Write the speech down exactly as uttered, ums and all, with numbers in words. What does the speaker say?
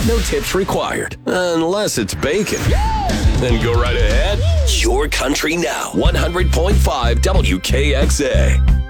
No tips required. Unless it's bacon. Then go right ahead. Your Country Now. one hundred point five W K X A.